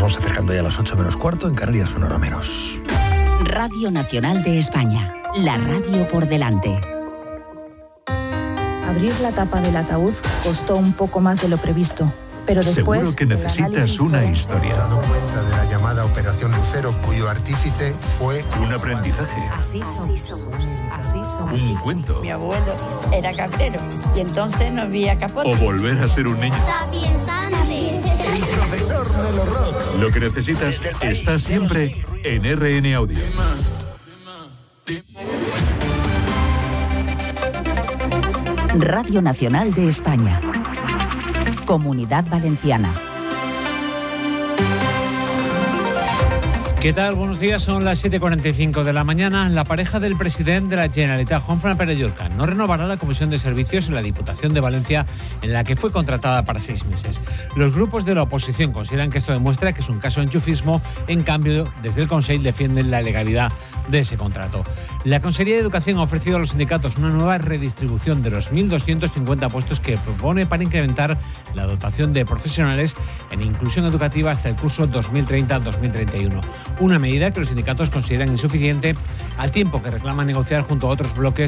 vamos acercando ya a las 8 menos cuarto, en Canarias una hora menos. Radio Nacional de España, la radio por delante. Abrir la tapa del ataúd costó un poco más de lo previsto, pero después... Seguro que necesitas una historia. Dado cuenta de la llamada Operación Lucero, cuyo artífice fue... Un aprendizaje. Así somos. Un cuento. Mi abuelo era cabrero y entonces no había capote. O volver a ser un niño. El profesor Melo Rock. Lo que necesitas está siempre en RN Audio. Radio Nacional de España. Comunidad Valenciana. ¿Qué tal? Buenos días, son las 7:45 de la mañana. La pareja del presidente de la Generalitat, Juanfran Pérez Llorca, no renovará la Comisión de Servicios en la Diputación de Valencia, en la que fue contratada para 6 meses. Los grupos de la oposición consideran que esto demuestra que es un caso de enchufismo. En cambio, desde el Consell defienden la legalidad de ese contrato. La Consellería de Educación ha ofrecido a los sindicatos una nueva redistribución de los 1.250 puestos que propone para incrementar la dotación de profesionales en inclusión educativa hasta el curso 2030-2031. Una medida que los sindicatos consideran insuficiente, al tiempo que reclaman negociar junto a otros bloques